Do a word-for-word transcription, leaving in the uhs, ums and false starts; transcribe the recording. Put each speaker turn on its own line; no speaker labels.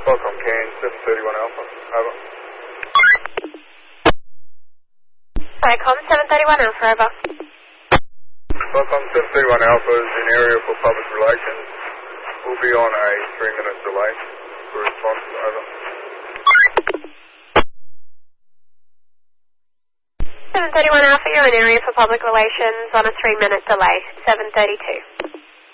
Welcome, Can seven thirty-one Alpha. Over.
Welcome, seven thirty-one Alpha. Over.
Welcome, seven thirty-one Alpha is in area for public relations. We'll be on a three-minute delay for response. Over.
seven thirty-one Alpha, you're in area for public relations on a three-minute delay. seven thirty-two.